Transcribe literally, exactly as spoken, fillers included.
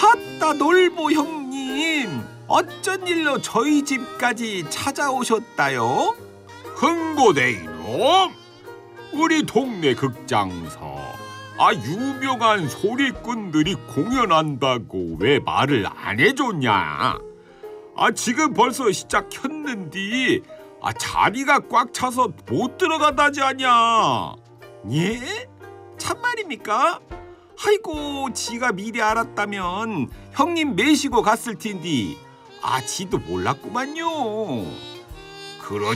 아따 놀보 형님, 어쩐 일로 저희 집까지 찾아오셨다요? 흥고대 이놈, 우리 동네 극장서 아 유명한 소리꾼들이 공연한다고 왜 말을 안 해줬냐? 아 지금 벌써 시작했는디 아 자리가 꽉 차서 못 들어간다지 않냐? 예? 참말입니까? 아이고, 지가 미리 알았다면 형님 매시고 갔을 텐디 아 지도 몰랐구만요. 그러지